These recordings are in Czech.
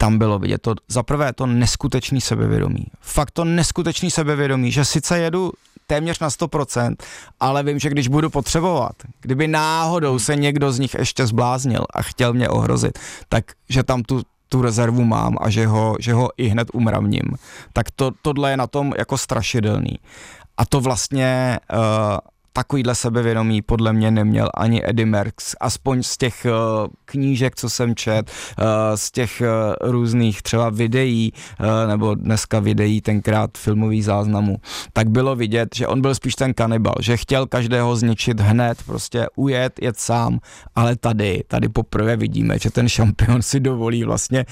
tam bylo vidět to, zaprvé to neskutečný sebevědomí. Fakt to neskutečný sebevědomí, že sice jedu téměř na 100%, ale vím, že když budu potřebovat, kdyby náhodou se někdo z nich ještě zbláznil a chtěl mě ohrozit, tak že tam tu rezervu mám a že ho i hned umravním. Tak tohle je na tom jako strašidelný. A to vlastně takovýhle sebevědomí podle mě neměl ani Eddie Merckx, aspoň z těch knížek, co jsem čet, z těch různých třeba videí, nebo dneska videí, tenkrát filmových záznamů, tak bylo vidět, že on byl spíš ten kanibal, že chtěl každého zničit hned, prostě jet sám, ale tady poprvé vidíme, že ten šampion si dovolí vlastně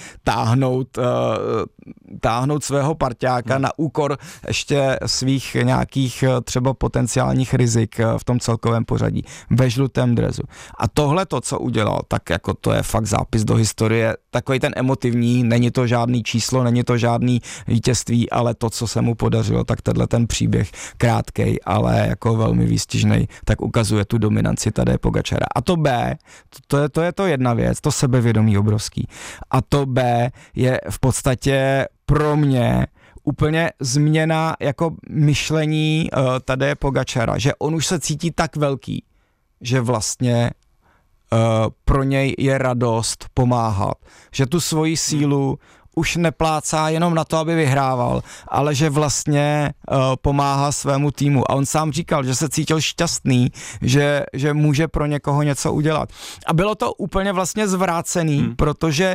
táhnout svého parťáka na úkor ještě svých nějakých třeba potenciálních rizik v tom celkovém pořadí ve žlutém dresu. A tohle to, co udělal, tak jako to je fakt zápis do historie, takový ten emotivní, není to žádný číslo, není to žádný vítězství, ale to, co se mu podařilo, tak tenhle ten příběh krátkej, ale jako velmi výstižnej, tak ukazuje tu dominanci Tadeje Pogačara. A to B, to je to jedna věc, to sebevědomí obrovský. A to B je v podstatě pro mě úplně změna jako myšlení Tadeje Pogačara, že on už se cítí tak velký, že vlastně pro něj je radost pomáhat, že tu svoji sílu už neplácá jenom na to, aby vyhrával, ale že vlastně pomáhá svému týmu. A on sám říkal, že se cítil šťastný, že může pro někoho něco udělat. A bylo to úplně vlastně zvrácený, protože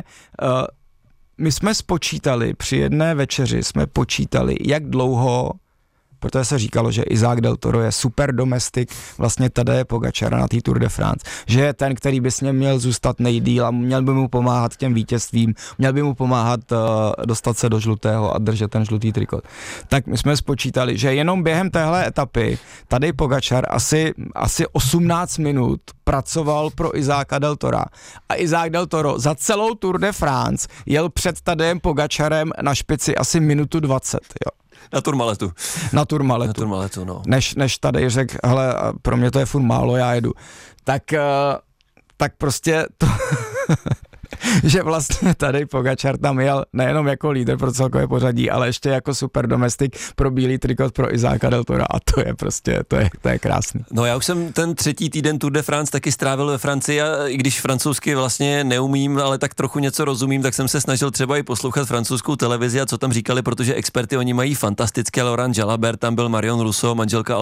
my jsme spočítali, při jedné večeři jsme počítali, jak dlouho, protože se říkalo, že Isaac Del Toro je super domestik vlastně Tadeje Pogačara na té Tour de France, že je ten, který by s ním měl zůstat nejdýl a měl by mu pomáhat těm vítězstvím, měl by mu pomáhat dostat se do žlutého a držet ten žlutý trikot. Tak my jsme spočítali, že jenom během téhle etapy Tadej Pogačar asi 18 minut pracoval pro Isáka Del Tora. A Isaac Del Toro za celou Tour de France jel před Tadejem Pogačarem na špici asi minutu 20, jo. Na Tourmaletu, no. Než tady řekl, hele, pro mě to je furt málo, já jedu. Tak prostě to... že vlastně tady Pogačar tam jel nejenom jako lídr pro celkové pořadí, ale ještě jako super domestik pro bílý trikot pro Isáka Del Tora a to je prostě, to je krásný. No já už jsem ten třetí týden Tour de France taky strávil ve Francii a i když francouzsky vlastně neumím, ale tak trochu něco rozumím, tak jsem se snažil třeba i poslouchat francouzskou televizi a co tam říkali, protože experty oni mají fantastické, Laurent Jalabert, tam byl Marion Rousseau, manželka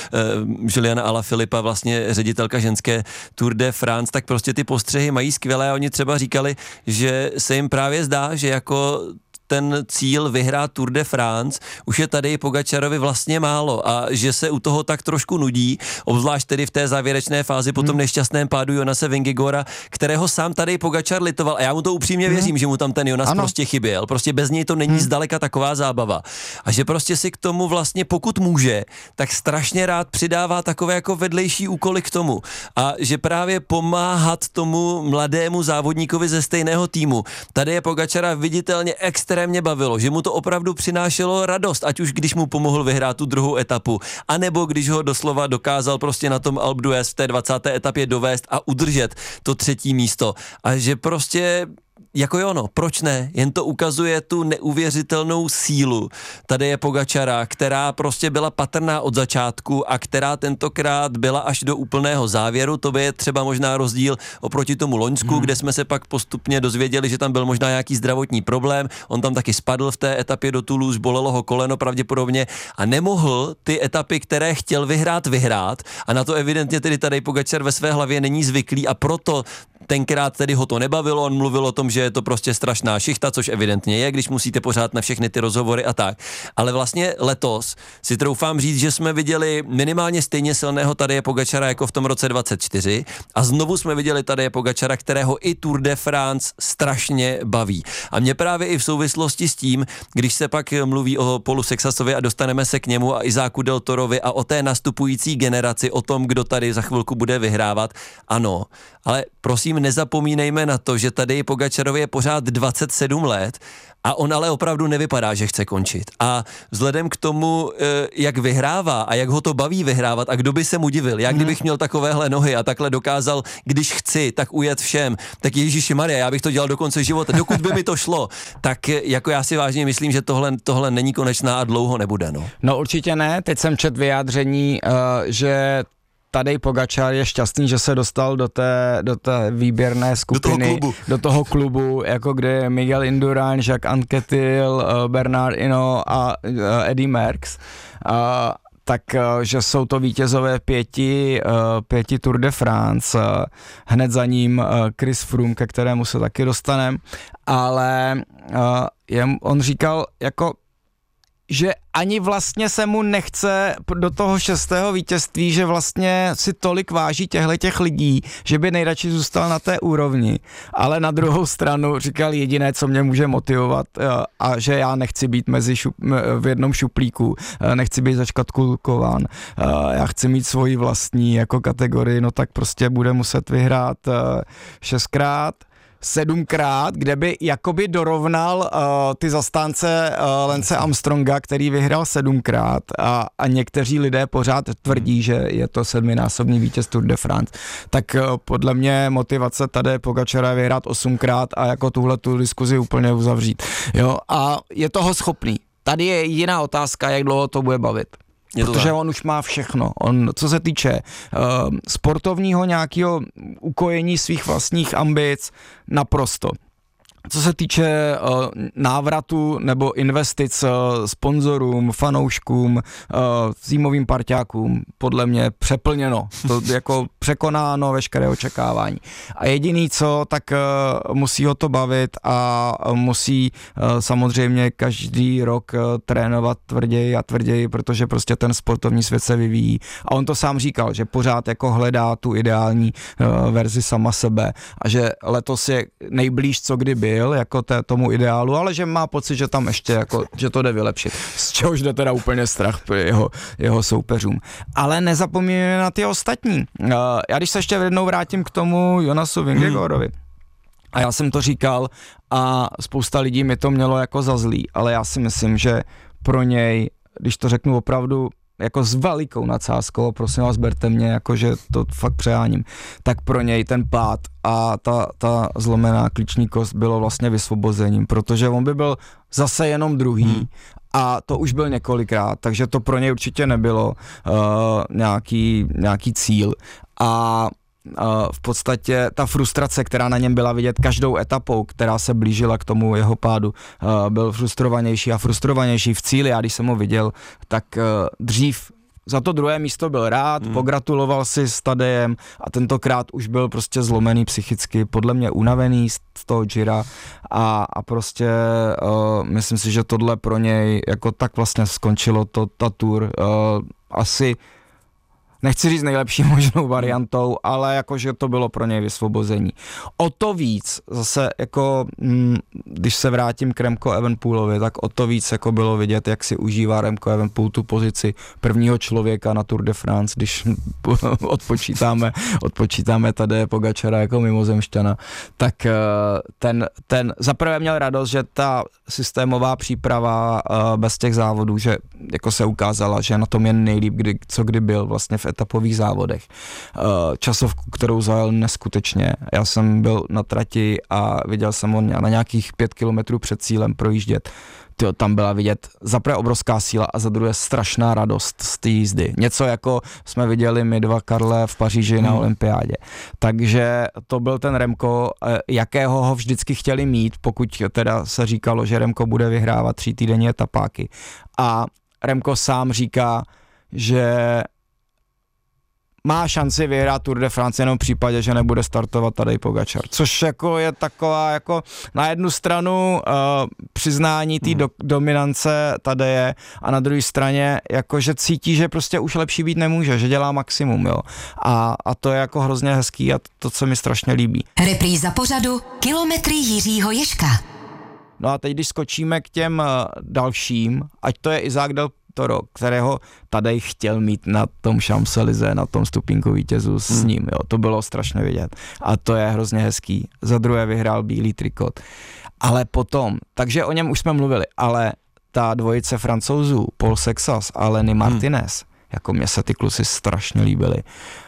Juliana Alaphilippa, vlastně ředitelka ženské Tour de France, tak prostě ty postřehy mají skvělé a oni třeba říkali, že se jim právě zdá, že jako ten cíl vyhrát Tour de France už je tady Pogačarovi vlastně málo a že se u toho tak trošku nudí, obzvlášť tedy v té závěrečné fázi po tom nešťastném pádu Jonase Vingegaarda, kterého sám tady Pogačar litoval a já mu to upřímně věřím, že mu tam ten Jonas prostě chyběl, prostě bez něj to není zdaleka taková zábava a že prostě si k tomu vlastně pokud může, tak strašně rád přidává takové jako vedlejší úkoly k tomu a že právě pomáhat tomu mladému závodníkovi ze stejného týmu. Tady je Pogačara viditelně extrémně bavilo, že mu to opravdu přinášelo radost, ať už když mu pomohl vyhrát tu druhou etapu, anebo když ho doslova dokázal prostě na tom Alpe d'Huez v té 20. etapě dovést a udržet to třetí místo. A že prostě jako jo, no, proč ne? Jen to ukazuje tu neuvěřitelnou sílu Tadeje Pogačara, která prostě byla patrná od začátku a která tentokrát byla až do úplného závěru. To je třeba možná rozdíl oproti tomu loňsku, kde jsme se pak postupně dozvěděli, že tam byl možná nějaký zdravotní problém. On tam taky spadl v té etapě do Toulouse, bolelo ho koleno pravděpodobně a nemohl ty etapy, které chtěl vyhrát a na to evidentně tedy Tadej Pogačar ve své hlavě není zvyklý a proto tenkrát tedy ho to nebavilo, on mluvil o tom, že je to prostě strašná šichta, což evidentně je, když musíte pořád na všechny ty rozhovory a tak. Ale vlastně letos si troufám říct, že jsme viděli minimálně stejně silného Tadeje Pogačara jako v tom roce 24 a znovu jsme viděli Tadeje Pogačara, kterého i Tour de France strašně baví. A mě právě i v souvislosti s tím, když se pak mluví o Paulu Sexasovi a dostaneme se k němu a Isáku Del Torovi a o té nastupující generaci, o tom, kdo tady za chvilku bude vyhrávat, ano, ale prosím nezapomínejme na to, že tady Pogačarovi je pořád 27 let A on ale opravdu nevypadá, že chce končit. A vzhledem k tomu, jak vyhrává a jak ho to baví vyhrávat a kdo by se mu divil, já kdybych měl takovéhle nohy a takhle dokázal, když chci, tak ujet všem, tak Ježišimarja, já bych to dělal do konce života, dokud by mi to šlo, tak jako já si vážně myslím, že tohle není konečná a dlouho nebude. No určitě ne, teď jsem četl vyjádření, že Tadej Pogačar je šťastný, že se dostal do té výběrné skupiny, do toho klubu, jako kde je Miguel Indurain, Jacques Anquetil, Bernard Hinault a Eddy Merckx. Takže jsou to vítězové pěti Tour de France, hned za ním Chris Froome, ke kterému se taky dostaneme, ale on říkal jako, že ani vlastně se mu nechce do toho 6. vítězství, že vlastně si tolik váží těchto lidí, že by nejradši zůstal na té úrovni. Ale na druhou stranu říkal jediné, co mě může motivovat, a že já nechci být v jednom šuplíku, nechci být zaškatulkován, já chci mít svoji vlastní jako kategorii, no tak prostě bude muset vyhrát 6krát, 7krát, kde by jakoby dorovnal ty zastánce Lance Armstronga, který vyhrál 7krát a někteří lidé pořád tvrdí, že je to 7násobný vítěz Tour de France. Tak podle mě motivace tady Pogačara je vyhrát 8krát a jako tuhle tu diskuzi úplně uzavřít. Jo? A je toho schopný. Tady je jediná otázka, jak dlouho to bude bavit. Protože on už má všechno. On, co se týče sportovního nějakého ukojení svých vlastních ambic, naprosto. Co se týče návratu nebo investic sponzorům, fanouškům, týmovým parťákům, podle mě přeplněno. To jako překonáno veškeré očekávání. A jediný co, tak musí ho to bavit a musí samozřejmě každý rok trénovat tvrději a tvrději, protože prostě ten sportovní svět se vyvíjí. A on to sám říkal, že pořád jako hledá tu ideální verzi sama sebe a že letos je nejblíž, co kdy byl, jako tomu ideálu, ale že má pocit, že tam ještě jako, že to jde vylepšit. Z čehož jde teda úplně strach jeho soupeřům. Ale nezapomínáme na ty ostatní. Já když se ještě jednou vrátím k tomu Jonasu Vingegaardovi, a já jsem to říkal a spousta lidí mi to mělo jako za zlý, ale já si myslím, že pro něj, když to řeknu opravdu jako s velikou nadsázkou, prosím vás, berte mě, jakože to fakt přeháním, tak pro něj ten pád a ta zlomená klíční kost bylo vlastně vysvobozením, protože on by byl zase jenom druhý a to už byl několikrát, takže to pro něj určitě nebylo nějaký cíl a v podstatě ta frustrace, která na něm byla vidět každou etapou, která se blížila k tomu jeho pádu, byl frustrovanější a frustrovanější v cíli. Já když jsem ho viděl, tak dřív za to druhé místo byl rád, pogratuloval si s Tadejem a tentokrát už byl prostě zlomený psychicky, podle mě unavený z toho Gira a prostě myslím si, že tohle pro něj jako tak vlastně skončilo ta tour. Asi nechci říct nejlepší možnou variantou, ale jakože to bylo pro něj vysvobození. O to víc, zase jako, když se vrátím k Remco Evenepoelovi, tak o to víc jako bylo vidět, jak si užívá Remco Evenepoel tu pozici prvního člověka na Tour de France, když odpočítáme tady Pogačara jako mimozemšťana, tak ten zaprvé měl radost, že ta systémová příprava bez těch závodů, že jako se ukázala, že na tom je nejlíp, co kdy byl vlastně v etapových závodech. Časovku, kterou zajel neskutečně. Já jsem byl na trati a viděl jsem ho na nějakých 5 kilometrů před cílem projíždět. Tam byla vidět za prvé obrovská síla a za druhé strašná radost z té jízdy. Něco jako jsme viděli my dva, Karle, v Paříži na olympiádě. Takže to byl ten Remco, jakého ho vždycky chtěli mít, pokud teda se říkalo, že Remco bude vyhrávat 3týdenní etapáky. A Remco sám říká, že má šanci vyhrát Tour de France jenom v případě, že nebude startovat Tadej Pogačar. Což jako je taková jako na jednu stranu přiznání té dominance Tadeje a na druhé straně jako, že cítí, že prostě už lepší být nemůže, že dělá maximum, jo. A to je jako hrozně hezký a to se mi strašně líbí. Repríza pořadu Kilometry Jiřího Ježka. No a teď, když skočíme k těm dalším, ať to je Isaac Del Toro, kterého Tadej chtěl mít na tom Champs-Élysées, na tom stupínku vítězů s ním, jo, to bylo strašně vidět a to je hrozně hezký. Za druhé vyhrál bílý trikot. Ale potom, takže o něm už jsme mluvili, ale ta dvojice Francouzů, Paul Sexas a Lenny Martinez, jako mě se ty kluci strašně líbily.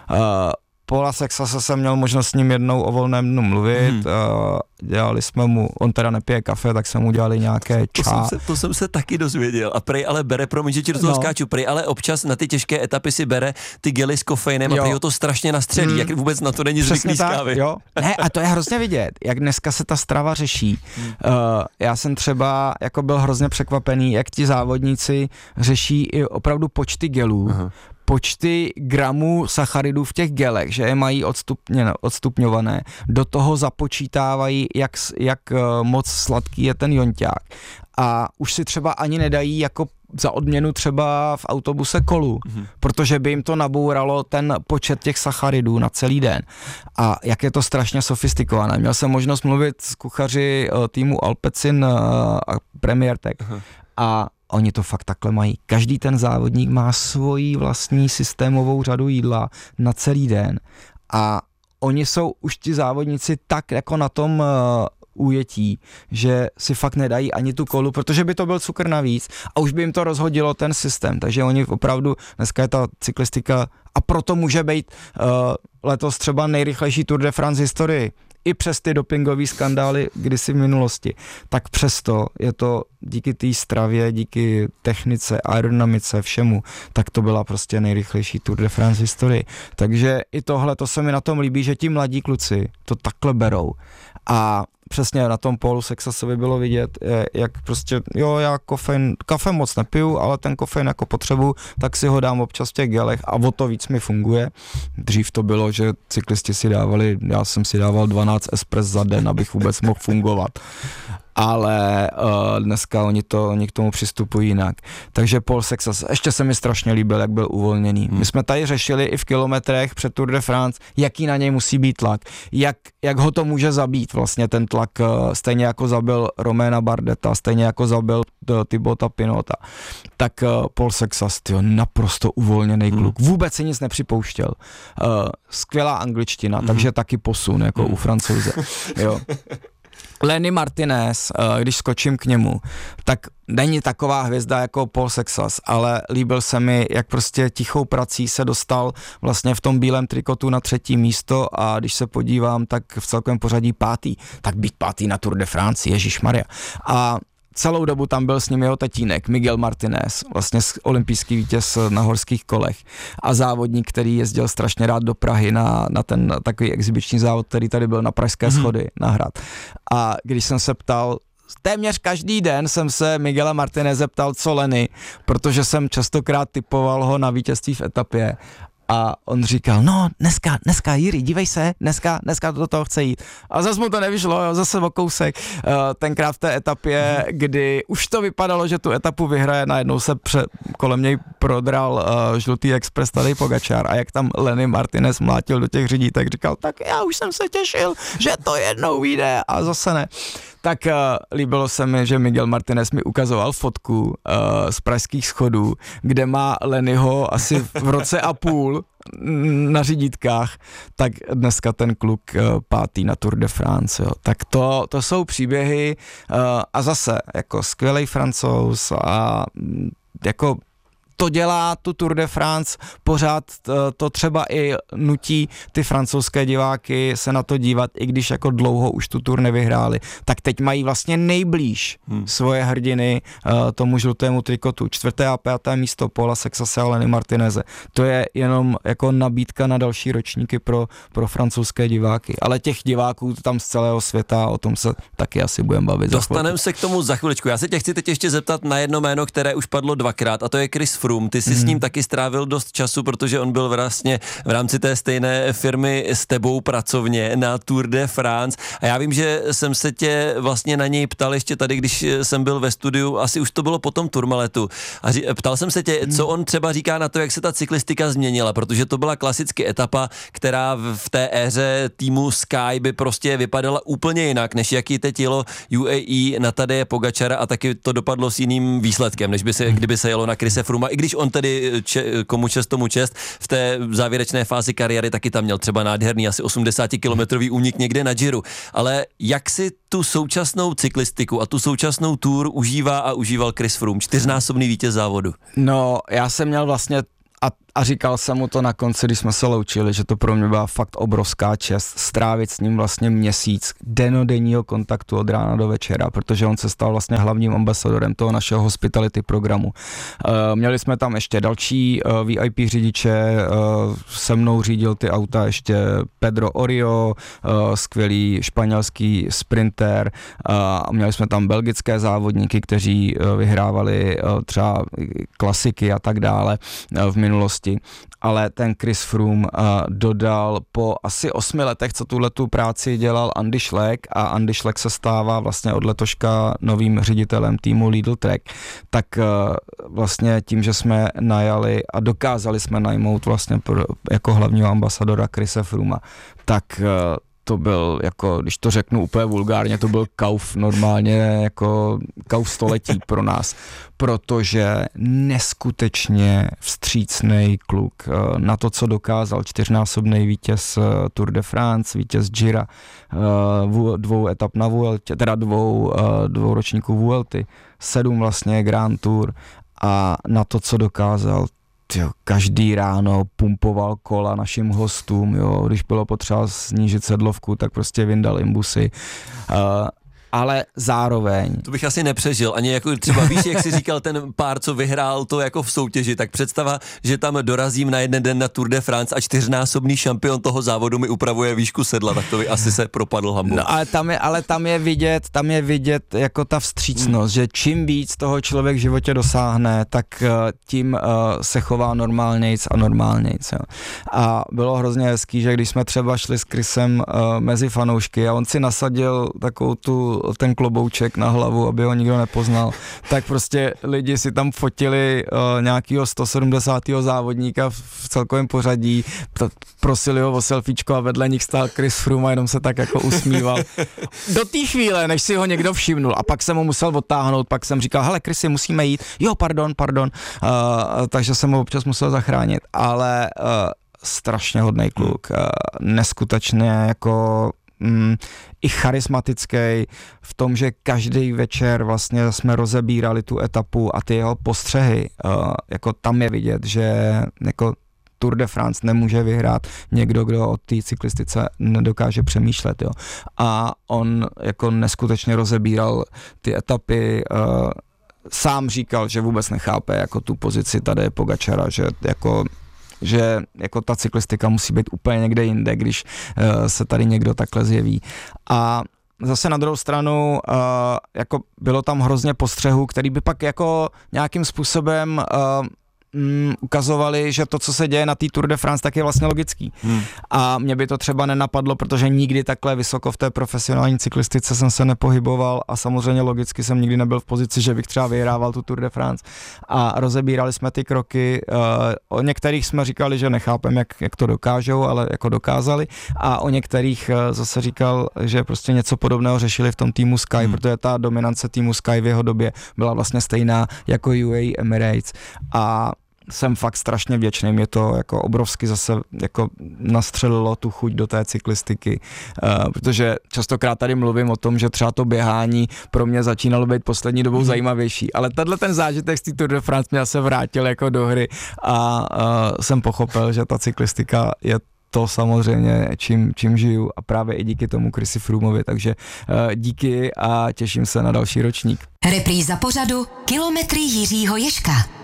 Paula Sexase jsem měl možnost s ním jednou o volném dnu mluvit, dělali jsme mu, on teda nepije kafe, tak jsme mu dělali nějaké čá. To jsem se taky dozvěděl a prej ale bere, promiň, že ti do toho skáču, prej ale občas na ty těžké etapy si bere ty gely s kofeinem a prej ho to strašně nastřelí, jak vůbec na to není zvyklý z kávy. Jo. Ne, a to je hrozně vidět, jak dneska se ta strava řeší. Já jsem třeba jako byl hrozně překvapený, jak ti závodníci řeší i opravdu počty gelů, počty gramů sacharidů v těch gelech, že je mají odstupňované. Do toho započítávají, jak moc sladký je ten jonťák. A už si třeba ani nedají jako za odměnu třeba v autobuse kolu, protože by jim to nabouralo ten počet těch sacharidů na celý den. A jak je to strašně sofistikované. Měl jsem možnost mluvit s kuchaři týmu Alpecin a Premier Tech a oni to fakt takhle mají. Každý ten závodník má svoji vlastní systémovou řadu jídla na celý den a oni jsou už ti závodníci tak jako na tom ujetí, že si fakt nedají ani tu kolu, protože by to byl cukr navíc a už by jim to rozhodilo ten systém, takže oni opravdu, dneska je ta cyklistika a proto může být letos třeba nejrychlejší Tour de France historii. I přes ty dopingové skandály kdysi v minulosti, tak přesto je to díky té stravě, díky technice, aerodynamice, všemu, tak to byla prostě nejrychlejší Tour de France historii. Takže i tohle, to se mi na tom líbí, že ti mladí kluci to takhle berou. A přesně na tom Paulu Sexasovi bylo vidět, jak prostě, jo, já kafe moc nepiju, ale ten kofein jako potřebuju, tak si ho dám občas v těch gelech a o to víc mi funguje. Dřív to bylo, že cyklisti si dávali, já jsem si dával 12 espres za den, abych vůbec mohl fungovat. Ale dneska oni k tomu přistupují jinak. Takže Paul Sexas, ještě se mi strašně líbil, jak byl uvolněný. My jsme tady řešili i v kilometrech před Tour de France, jaký na něj musí být tlak, jak ho to může zabít vlastně ten tlak, stejně jako zabil Romaina Bardeta, stejně jako zabil Thibauta Pinota. Tak Paul Sexas, naprosto uvolněný kluk, vůbec si nic nepřipouštěl. Skvělá angličtina, takže taky posun, jako u Francouze. Jo. Lenny Martinez, když skočím k němu, tak není taková hvězda jako Paul Sexas, ale líbil se mi, jak prostě tichou prací se dostal vlastně v tom bílém trikotu na 3. místo a když se podívám, tak v celkovém pořadí 5. Tak být 5. na Tour de France, ježišmarja. A celou dobu tam byl s ním jeho tatínek, Miguel Martinez, vlastně olympijský vítěz na horských kolech a závodník, který jezdil strašně rád do Prahy na ten takový exibiční závod, který tady byl na Pražské schody, na hrad. A když jsem se ptal, téměř každý den jsem se Miguela Martineze ptal, co Lenny, protože jsem častokrát typoval ho na vítězství v etapě. A on říkal, no dneska Jiří, dívej se, dneska do toho chce jít. A zase mu to nevyšlo, jo, zase o kousek. Tenkrát v té etapě, kdy už to vypadalo, že tu etapu vyhraje, najednou se kolem něj prodral žlutý expres Tadej Pogačar a jak tam Lenny Martinez mlátil do těch řidí, tak říkal, tak já už jsem se těšil, že to jednou vyjde a zase ne. Tak líbilo se mi, že Miguel Martinez mi ukazoval fotku z pražských schodů, kde má Lennyho asi v roce a půl na řídítkách, tak dneska ten kluk 5. na Tour de France. Jo. Tak to jsou příběhy a zase jako skvělej Francouz a jako to dělá tu Tour de France, pořád to třeba i nutí ty francouzské diváky se na to dívat, i když jako dlouho už tu Tour nevyhráli, tak teď mají vlastně nejblíž svoje hrdiny tomu žlutému trikotu. 4. a 5. místo Paula Sexase a Lenny Martineze. To je jenom jako nabídka na další ročníky pro francouzské diváky. Ale těch diváků tam z celého světa, o tom se taky asi budeme bavit. Dostaneme se k tomu za chviličku. Já se tě chci teď ještě zeptat na jedno jméno, které už padlo 2krát, a to je Chris Froome. Froome, ty jsi s ním taky strávil dost času, protože on byl vlastně v rámci té stejné firmy s tebou pracovně na Tour de France a já vím, že jsem se tě vlastně na něj ptal ještě tady, když jsem byl ve studiu, asi už to bylo po tom Tourmaletu a ptal jsem se tě, co on třeba říká na to, jak se ta cyklistika změnila, protože to byla klasicky etapa, která v té éře týmu Sky by prostě vypadala úplně jinak, než jaký teď jelo UAE na Tadeje Pogačara a taky to dopadlo s jiným výsledkem, než kdyby se jelo na Chrise Frooma, i když on tedy komu čest tomu čest, v té závěrečné fázi kariéry taky tam měl třeba nádherný asi 80-kilometrový únik někde na Giro, ale jak si tu současnou cyklistiku a tu současnou Tour užívá a užíval Chris Froome, 4násobný vítěz závodu? No, já jsem měl vlastně a říkal jsem mu to na konci, když jsme se loučili, že to pro mě byla fakt obrovská čest strávit s ním vlastně měsíc dennodenního kontaktu od rána do večera, protože on se stal vlastně hlavním ambasadorem toho našeho hospitality programu. Měli jsme tam ještě další VIP řidiče, se mnou řídil ty auta ještě Pedro Orio, skvělý španělský sprinter, měli jsme tam belgické závodníky, kteří vyhrávali třeba klasiky a tak dále v minulosti. Ale ten Chris Froome dodal po asi 8 letech, co tuhletu práci dělal Andy Schleck a Andy Schleck se stává vlastně od letoška novým ředitelem týmu Lidl Trek, tak vlastně tím, že jsme najali a dokázali jsme najmout vlastně jako hlavního ambasadora Chrise Frooma, tak to byl, jako, když to řeknu úplně vulgárně, to byl kauf normálně, jako kauf století pro nás, protože neskutečně vstřícnej kluk na to, co dokázal, 4násobný vítěz Tour de France, vítěz Gira, 2 etap na Vueltě, teda dvou ročníků Vuelty, 7 vlastně Grand Tour a na to, co dokázal, každý ráno pumpoval kola našim hostům, jo, když bylo potřeba snížit sedlovku, tak prostě vyndal imbusy. Ale zároveň... To bych asi nepřežil, ani jako třeba víš, jak jsi říkal ten pár, co vyhrál to jako v soutěži, tak představa, že tam dorazím na jeden den na Tour de France a 4násobný šampion toho závodu mi upravuje výšku sedla, tak to by asi se propadl hambou. No ale tam je vidět jako ta vstřícnost, že čím víc toho člověk v životě dosáhne, tak tím se chová normálnějc a normálnějc. Jo. A bylo hrozně hezký, že když jsme třeba šli s Chrisem mezi fanoušky a on si nasadil takovou ten klobouček na hlavu, aby ho nikdo nepoznal, tak prostě lidi si tam fotili nějakýho 170. závodníka v celkovém pořadí, prosili ho o selfiečko a vedle nich stál Chris Froome a jenom se tak jako usmíval. Do té chvíle, než si ho někdo všimnul a pak jsem ho musel odtáhnout, pak jsem říkal, hele Chrisi, musíme jít, jo, pardon, takže jsem ho občas musel zachránit, ale strašně hodnej kluk, neskutečně jako i charismatický v tom, že každý večer vlastně jsme rozebírali tu etapu a ty jeho postřehy, jako tam je vidět, že jako Tour de France nemůže vyhrát někdo, kdo o té cyklistice nedokáže přemýšlet, jo. A on jako neskutečně rozebíral ty etapy, sám říkal, že vůbec nechápe jako tu pozici Tadeje Pogačara, že jako ta cyklistika musí být úplně někde jinde, když se tady někdo takhle zjeví. A zase na druhou stranu jako bylo tam hrozně postřehů, který by pak jako nějakým způsobem ukazovali, že to, co se děje na té Tour de France, tak je vlastně logický. A mě by to třeba nenapadlo, protože nikdy takhle vysoko v té profesionální cyklistice jsem se nepohyboval a samozřejmě logicky jsem nikdy nebyl v pozici, že bych třeba vyhrával tu Tour de France. A rozebírali jsme ty kroky, o některých jsme říkali, že nechápem, jak to dokážou, ale jako dokázali, a o některých zase říkal, že prostě něco podobného řešili v tom týmu Sky, protože ta dominance týmu Sky v jeho době byla vlastně stejná jako UAE Emirates a jsem fakt strašně vděčný, mě to jako obrovsky zase jako nastřelilo tu chuť do té cyklistiky, protože častokrát tady mluvím o tom, že třeba to běhání pro mě začínalo být poslední dobou zajímavější, ale tenhle ten zážitek z té Tour de France mě se vrátil jako do hry a jsem pochopil, že ta cyklistika je to samozřejmě, čím žiju a právě i díky tomu Chrisi Froomovi, takže díky a těším se na další ročník. Repríza pořadu Kilometry Jiřího Ježka.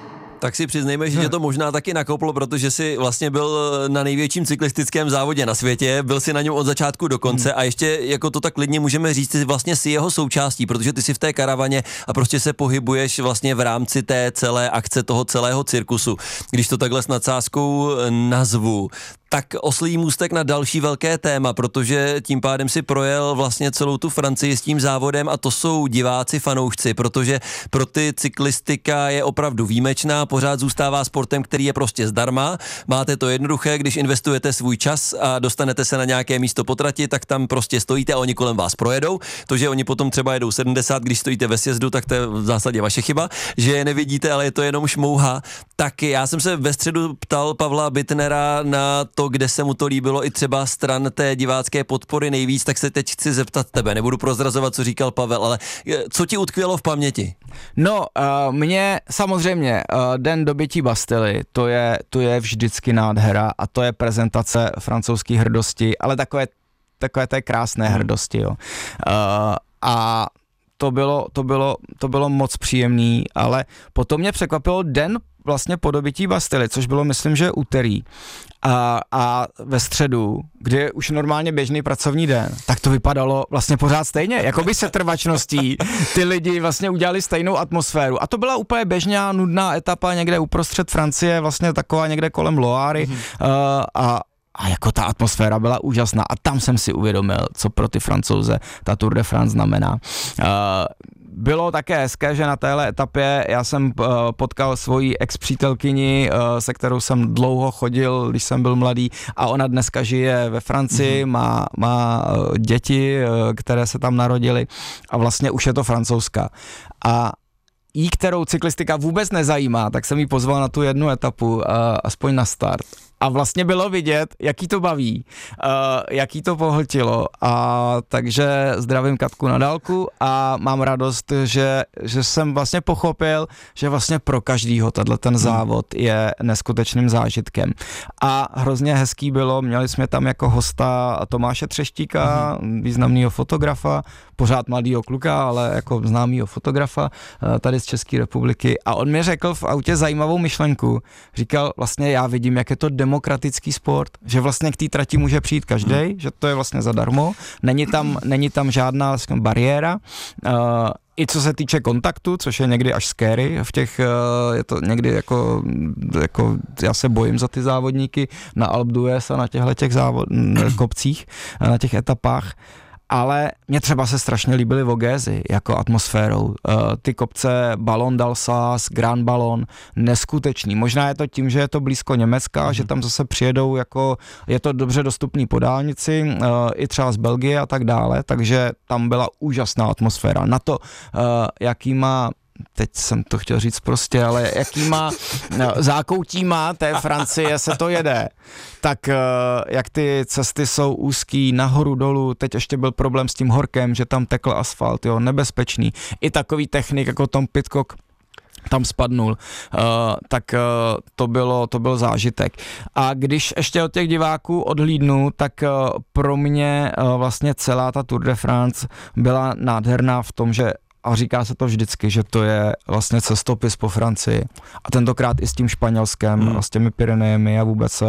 Tak si přiznejme, že tě to možná taky nakoplo, protože jsi vlastně byl na největším cyklistickém závodě na světě, byl si na něm od začátku do konce a ještě jako to tak klidně můžeme říct, ty vlastně si jeho součástí, protože ty si v té karavaně a prostě se pohybuješ vlastně v rámci té celé akce, toho celého cirkusu. Když to takhle s nadsázkou nazvu, tak oslí můstek na další velké téma, protože tím pádem si projel vlastně celou tu Francii s tím závodem a to jsou diváci, fanoušci, protože pro ty cyklistika je opravdu výjimečná, pořád zůstává sportem, který je prostě zdarma. Máte to jednoduché, když investujete svůj čas a dostanete se na nějaké místo po trati, tak tam prostě stojíte a oni kolem vás projedou. To, že oni potom třeba jedou 70, když stojíte ve sjezdu, tak to je v zásadě vaše chyba, že je nevidíte, ale je to jenom šmouha. Tak já jsem se ve středu ptal Pavla Bittnera na to, kde se mu to líbilo i třeba stran té divácké podpory nejvíc, tak se teď chci zeptat tebe. Nebudu prozrazovat, co říkal Pavel, ale co ti utkvělo v paměti? No, mně samozřejmě den dobytí Bastily, to je vždycky nádhera a to je prezentace francouzské hrdosti, ale takové té krásné hrdosti, jo. A to bylo moc příjemný, ale potom mě překvapilo den vlastně po dobytí Bastily, což bylo, myslím, že úterý. A ve středu, kdy je už normálně běžný pracovní den, tak to vypadalo vlastně pořád stejně, jako by setrvačností ty lidi vlastně udělali stejnou atmosféru. A to byla úplně běžná, nudná etapa někde uprostřed Francie, vlastně taková někde kolem Loáry a jako ta atmosféra byla úžasná a tam jsem si uvědomil, co pro ty Francouze ta Tour de France znamená. Bylo také hezké, že na téhle etapě já jsem potkal svoji ex-přítelkyni, se kterou jsem dlouho chodil, když jsem byl mladý a ona dneska žije ve Francii, má děti, které se tam narodily a vlastně už je to Francouzka. A jí, kterou cyklistika vůbec nezajímá, tak jsem jí pozval na tu jednu etapu, aspoň na start. A vlastně bylo vidět, jaký to baví, jaký to pohltilo. A takže zdravím Katku na dálku a mám radost, že jsem vlastně pochopil, že vlastně pro každýho ten závod je neskutečným zážitkem. A hrozně hezký bylo, měli jsme tam jako hosta Tomáše Třeštíka, významného fotografa, pořád mladýho kluka, ale jako známýho fotografa tady z České republiky. A on mi řekl v autě zajímavou myšlenku. Říkal, vlastně já vidím, jak je to demokratický sport, že vlastně k té trati může přijít každej, že to je vlastně zadarmo, není tam žádná bariéra, i co se týče kontaktu, což je někdy až scary, je to někdy jako já se bojím za ty závodníky na Alpe d'Huez a na těchto kopcích, na těch etapách. Ale mě třeba se strašně líbily Vogézy jako atmosférou. Ty kopce Ballon d'Alsace, Grand Ballon, neskutečný. Možná je to tím, že je to blízko Německa, že tam zase přijedou, jako je to dobře dostupný po dálnici, i třeba z Belgie a tak dále, takže tam byla úžasná atmosféra. Na to, jaký má, teď jsem to chtěl říct prostě, ale jakýma zákoutíma té Francie se to jede, tak jak ty cesty jsou úzký, nahoru dolů, teď ještě byl problém s tím horkem, že tam tekl asfalt, jo, nebezpečný. I takový technik jako Tom Pidcock tam spadnul, tak to byl zážitek. A když ještě od těch diváků odhlídnu, tak pro mě vlastně celá ta Tour de France byla nádherná v tom, že a říká se to vždycky, že to je vlastně cestopis po Francii. A tentokrát i s tím Španělskem, a s těmi Pyrenejemi a vůbec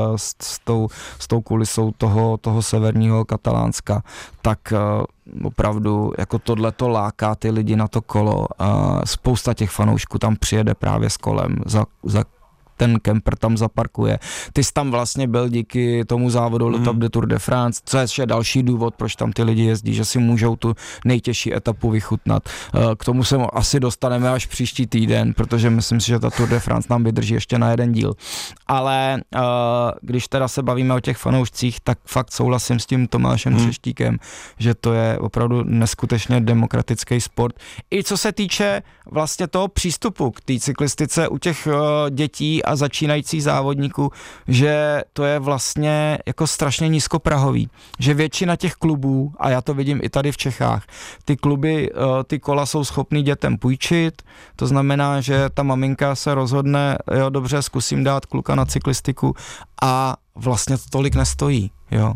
s tou kulisou toho severního Katalánska. Tak opravdu jako tohleto láká ty lidi na to kolo. Spousta těch fanoušků tam přijede právě s kolem za ten kemper tam zaparkuje. Ty jsi tam vlastně byl díky tomu závodu Le Top de Tour de France, co je ještě další důvod, proč tam ty lidi jezdí, že si můžou tu nejtěžší etapu vychutnat. K tomu se asi dostaneme až příští týden, protože myslím si, že ta Tour de France nám vydrží ještě na jeden díl. Ale když teda se bavíme o těch fanoušcích, tak fakt souhlasím s tím Tomášem Třeštíkem, že to je opravdu neskutečně demokratický sport. I co se týče vlastně toho přístupu k té cyklistice u těch dětí a začínajících závodníků, že to je vlastně jako strašně nízkoprahový, že většina těch klubů, a já to vidím i tady v Čechách, ty kluby, ty kola jsou schopný dětem půjčit, to znamená, že ta maminka se rozhodne, jo, dobře, zkusím dát kluka na cyklistiku a vlastně to tolik nestojí, jo.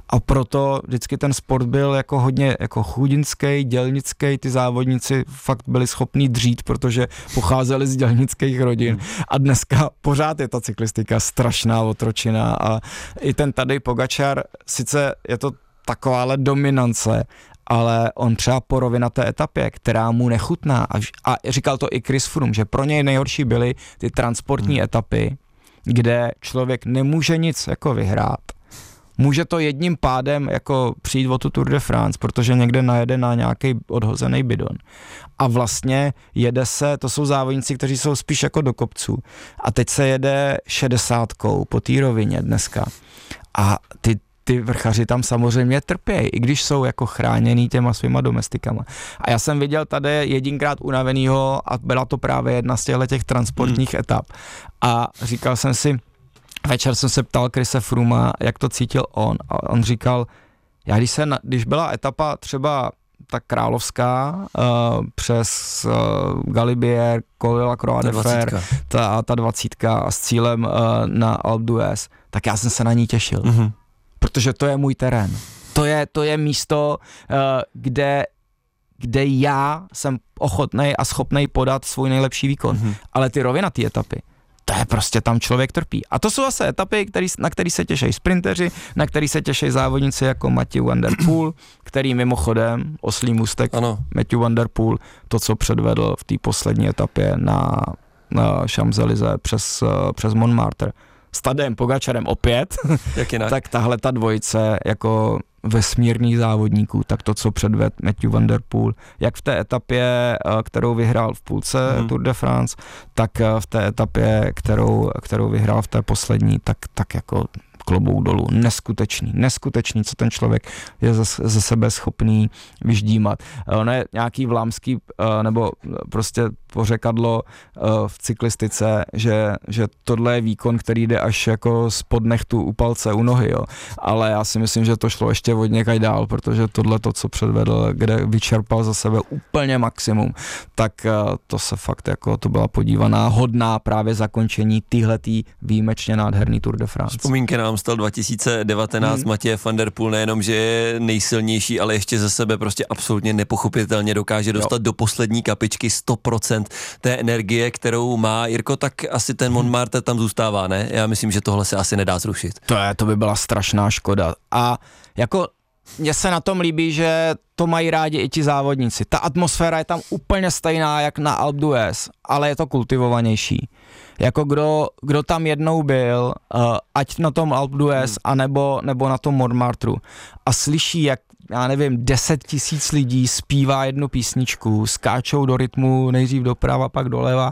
A proto vždycky ten sport byl jako hodně jako chudinský, dělnický, ty závodníci fakt byli schopní dřít, protože pocházeli z dělnických rodin. A dneska pořád je ta cyklistika strašná otročina a i ten Tadej Pogačar, sice je to takováhle dominance, ale on třeba po rovinaté etapě, která mu nechutná, a říkal to i Chris Froome, že pro něj nejhorší byly ty transportní etapy, kde člověk nemůže nic jako vyhrát. Může to jedním pádem jako přijít o tu Tour de France, protože někde najede na nějaký odhozený bidon. A vlastně jede se, to jsou závodníci, kteří jsou spíš jako do kopců. A teď se jede 60 po té rovině dneska. A ty vrchaři tam samozřejmě trpějí, i když jsou jako chráněný těma svýma domestikama. A já jsem viděl tady jedinkrát unavenýho a byla to právě jedna z těch transportních etap. A říkal jsem si, večer jsem se ptal Chrise Frooma, jak to cítil on. A on říkal, když byla etapa třeba ta královská přes Galibier, Col de la Croix de Fer, ta 20 a s cílem na Alpe d'Huez, tak já jsem se na ní těšil. Mm-hmm. Protože to je můj terén. To je místo, kde já jsem ochotnej a schopnej podat svůj nejlepší výkon. Mm-hmm. Ale ty rovinatý etapy, to je prostě tam člověk trpí. A to jsou zase etapy, na který se těší sprinteři, na který se těší závodníci jako Matthew Van Der Poel, který mimochodem, oslý můstek, Matthew Van Der Poel, to, co předvedl v té poslední etapě na Champs-Élysées přes Montmartre, s Tadejem Pogačarem opět, tak tahle ta dvojice jako vesmírných závodníků, tak to, co předvedl Matthew Van Der Poel, jak v té etapě, kterou vyhrál v půlce Tour de France, tak v té etapě, kterou vyhrál v té poslední, tak jako klobouk dolů. Neskutečný, co ten člověk je ze sebe schopný vyždímat. Ono je nějaký vlámský, nebo prostě pořekadlo v cyklistice, že tohle je výkon, který jde až jako spod nechtu u palce, u nohy, jo. Ale já si myslím, že to šlo ještě od někaj dál, protože tohle to, co předvedl, kde vyčerpal za sebe úplně maximum, tak to se fakt jako, to byla podívaná hodná právě zakončení téhletý výjimečně nádherný Tour de France. Vzpomínky nám stal 2019 Matěj Van Der Poel, nejenom, že je nejsilnější, ale ještě ze sebe prostě absolutně nepochopitelně dokáže dostat do poslední kapičky 100% té energie, kterou má. Jirko, tak asi ten Montmartre tam zůstává, ne? Já myslím, že tohle se asi nedá zrušit. To by byla strašná škoda. A jako mně se na tom líbí, že to mají rádi i ti závodníci. Ta atmosféra je tam úplně stejná jak na Alpe d'Huez, ale je to kultivovanější. Jako kdo tam jednou byl, ať na tom Alpe d'Huez, anebo na tom Montmartru a slyší, jak, já nevím, 10 000 lidí zpívá jednu písničku, skáčou do rytmu, nejdřív doprava, pak doleva.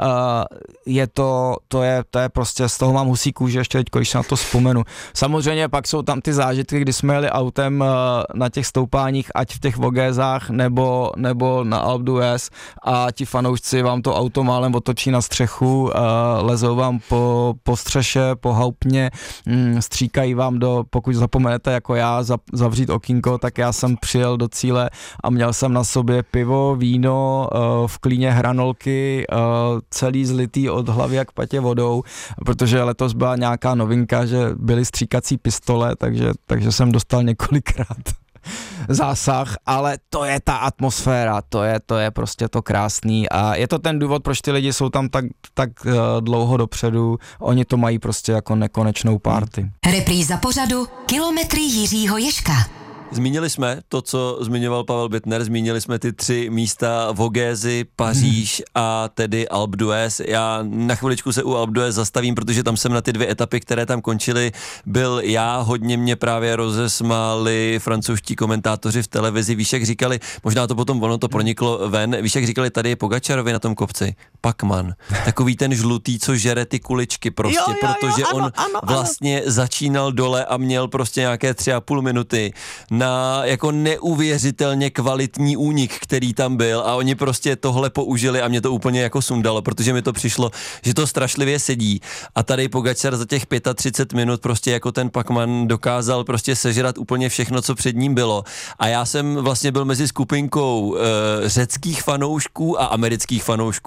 To je prostě, z toho mám husí kůži ještě teď, když se na to vzpomenu. Samozřejmě pak jsou tam ty zážitky, kdy jsme jeli autem na těch stoupáních, ať v těch Vogézách, nebo na Alpe d'Huez a ti fanoušci vám to auto málem otočí na střechu, lezou vám po střeše, po hauptně, stříkají vám pokud zapomenete jako já zavřít okýnko, tak já jsem přijel do cíle a měl jsem na sobě pivo, víno, v klíně hranolky, celý zlitý od hlavy jak patě vodou, protože letos byla nějaká novinka, že byly stříkací pistole, takže jsem dostal několikrát zásah, ale to je ta atmosféra, to je prostě to krásný a je to ten důvod, proč ty lidi jsou tam tak dlouho dopředu, oni to mají prostě jako nekonečnou party. Repríza pořadu Kilometry Jiřího Ježka. Zmínili jsme to, co zmiňoval Pavel Bittner, zmínili jsme ty 3 místa Vogézy, Paříž a tedy Alpe d'Huez. Já na chviličku se u Alpe d'Huez zastavím, protože tam jsem na ty 2 etapy, které tam končily, byl já, hodně mě právě rozesmáli francouzští komentátoři v televizi, víš, jak říkali, možná to potom ono to proniklo ven, víš, jak říkali, tady je Pogačarovi na tom kopci, Pacman, takový ten žlutý, co žere ty kuličky prostě, protože on vlastně začínal dole a měl prostě nějaké 3,5 minuty na jako neuvěřitelně kvalitní únik, který tam byl a oni prostě tohle použili a mě to úplně jako sundalo, protože mi to přišlo, že to strašlivě sedí a tady Pogačar za těch 35 minut prostě jako ten Pacman dokázal prostě sežrat úplně všechno, co před ním bylo a já jsem vlastně byl mezi skupinkou řeckých fanoušků a amerických fanoušků.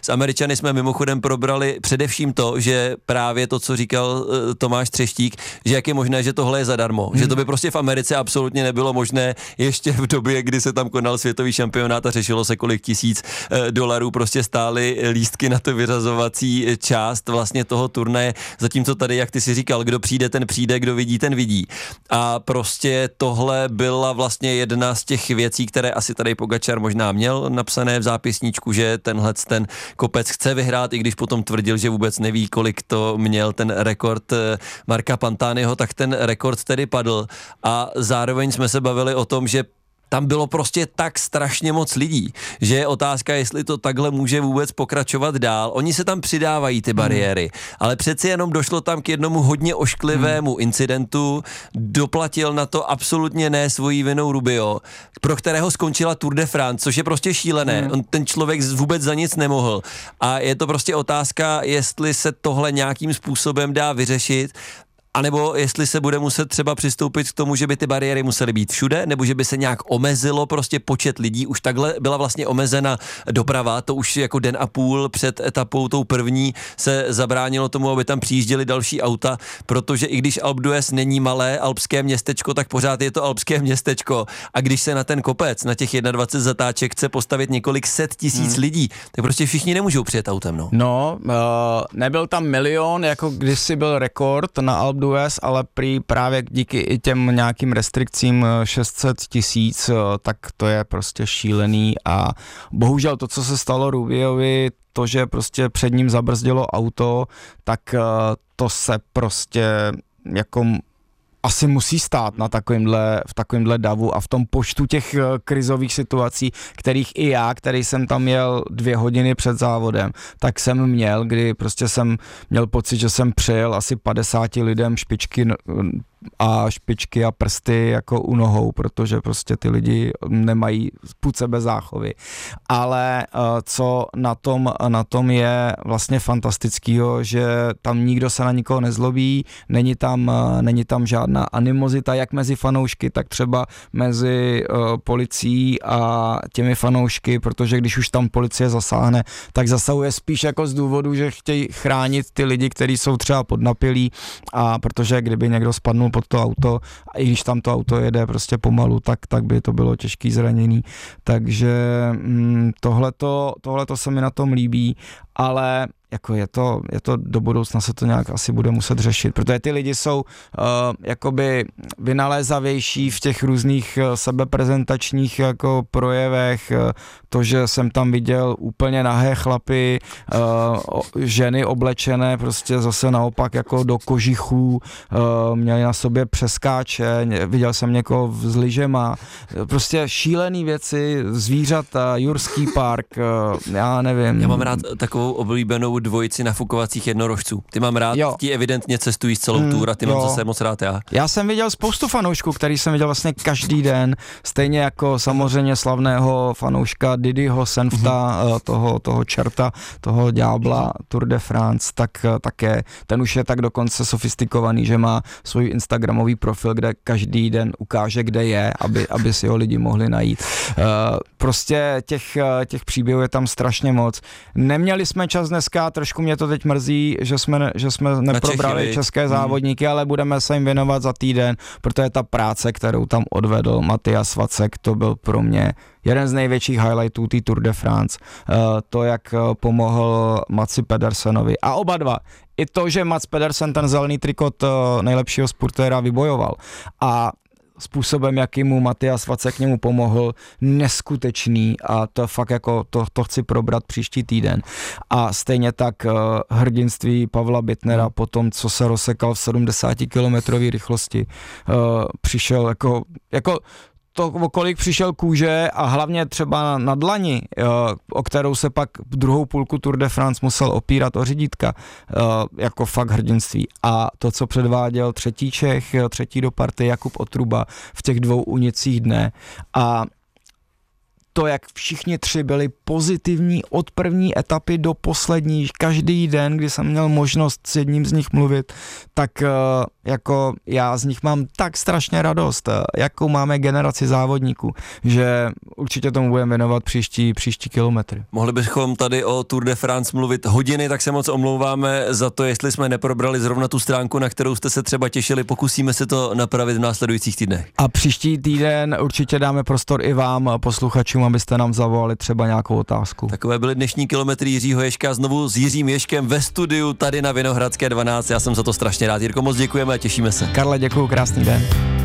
S Američany jsme mimochodem probrali především to, že právě to, co říkal Tomáš Třeštík, že jak je možné, že tohle je zadarmo, že to by prostě v Americe absolutně nebylo možné ještě v době, kdy se tam konal světový šampionát a řešilo se, kolik tisíc dolarů prostě stály lístky na to vyřazovací část vlastně toho turnaje, zatímco tady, jak ty si říkal, kdo přijde, ten přijde, kdo vidí, ten vidí. A prostě tohle byla vlastně jedna z těch věcí, které asi tady Pogačar možná měl napsané v zápisníčku, že tenhle ten kopec chce vyhrát, i když potom tvrdil, že vůbec neví, kolik to měl ten rekord Marka Pantaniho, tak ten rekord tedy padl. A zároveň jsme se bavili o tom, že tam bylo prostě tak strašně moc lidí, že je otázka, jestli to takhle může vůbec pokračovat dál. Oni se tam přidávají ty bariéry, ale přeci jenom došlo tam k jednomu hodně ošklivému incidentu, doplatil na to absolutně ne svojí vinou Rubio, pro kterého skončila Tour de France, což je prostě šílené. On, ten člověk vůbec za nic nemohl. A je to prostě otázka, jestli se tohle nějakým způsobem dá vyřešit, anebo jestli se bude muset třeba přistoupit k tomu, že by ty bariéry musely být všude, nebo že by se nějak omezilo prostě počet lidí. Už takhle byla vlastně omezena doprava, to už jako den a půl před etapou tou první se zabránilo tomu, aby tam přijížděly další auta, protože i když Alpe d'Huez není malé alpské městečko, tak pořád je to alpské městečko. A když se na ten kopec, na těch 21 zatáček chce postavit několik set tisíc lidí, tak prostě všichni nemůžou přijet autem, no. Nebyl tam milion, jako kdysi byl rekord na Alpe d'Huez, ale právě díky i těm nějakým restrikcím 600 000, tak to je prostě šílený a bohužel to, co se stalo Rubiovi, to, že prostě před ním zabrzdilo auto, tak to se prostě jako asi musí stát v takovémhle davu a v tom počtu těch krizových situací, kterých i já, který jsem tam jel 2 hodiny před závodem, tak jsem měl, kdy prostě jsem měl pocit, že jsem přejel asi 50 lidem špičky a prsty jako u nohou, protože prostě ty lidi nemají půd sebe záchovy. Ale co na tom je vlastně fantastického, že tam nikdo se na nikoho nezlobí, není tam žádná animozita, jak mezi fanoušky, tak třeba mezi policií a těmi fanoušky, protože když už tam policie zasáhne, tak zasahuje spíš jako z důvodu, že chtějí chránit ty lidi, kteří jsou třeba podnapilí, a protože kdyby někdo spadnul pod to auto, a i když tam to auto jede prostě pomalu, tak by to bylo těžký zranění. Takže tohleto se mi na tom líbí, ale jako je to do budoucna se to nějak asi bude muset řešit, protože ty lidi jsou jakoby vynalézavější v těch různých sebeprezentačních jako projevech, to, že jsem tam viděl úplně nahé chlapy, ženy oblečené prostě zase naopak jako do kožichů, měli na sobě přeskáče, viděl jsem někoho s lyžema, prostě šílený věci, zvířata, Jurský park, já nevím. Já mám rád takovou oblíbenou dvojici nafukovacích jednorožců. Ty mám rád, ti evidentně cestují s celou tour a ty mám zase moc rád já. Já jsem viděl spoustu fanoušků, který jsem viděl vlastně každý den, stejně jako samozřejmě slavného fanouška Didyho Senfta, toho čerta, toho ďábla Tour de France, tak také, ten už je tak dokonce sofistikovaný, že má svůj instagramový profil, kde každý den ukáže, kde je, aby si ho lidi mohli najít. Prostě těch příběhů je tam strašně moc. Neměli jsme čas dneska, trošku mě to teď mrzí, že jsme neprobrali české závodníky, ale budeme se jim věnovat za týden, protože ta práce, kterou tam odvedl Matyas Vacek, to byl pro mě jeden z největších highlightů té Tour de France. To, jak pomohl Matsi Pedersenovi. A oba dva. I to, že Mats Pedersen ten zelený trikot nejlepšího sportéra vybojoval. A způsobem, jaký mu Matyas Vacek k němu pomohl, neskutečný a to fakt jako to chci probrat příští týden. A stejně tak hrdinství Pavla Bittnera po tom, co se rozsekal v 70 kilometrové rychlosti, přišel jako to, o kolik přišel kůže a hlavně třeba na dlani, o kterou se pak druhou půlku Tour de France musel opírat o řidítka, jako fakt hrdinství. A to, co předváděl třetí Čech, třetí do party Jakub Otruba v těch 2 únicích dne a to, jak všichni 3 byli pozitivní od první etapy do poslední, každý den, kdy jsem měl možnost s jedním z nich mluvit, tak jako já z nich mám tak strašně radost, jakou máme generaci závodníků, že určitě tomu budeme věnovat příští kilometry. Mohli bychom tady o Tour de France mluvit hodiny, tak se moc omlouváme za to, jestli jsme neprobrali zrovna tu stránku, na kterou jste se třeba těšili, pokusíme se to napravit v následujících týdnech. A příští týden určitě dáme prostor i vám, posluchačům, abyste nám zavolali třeba nějakou otázku. Takové byly dnešní kilometry Jiřího Ježka, znovu s Jiřím Ježkem ve studiu tady na Vinohradské 12. Já jsem za to strašně rád. Jirko, moc děkujeme a těšíme se. Karle, děkuju, krásný den.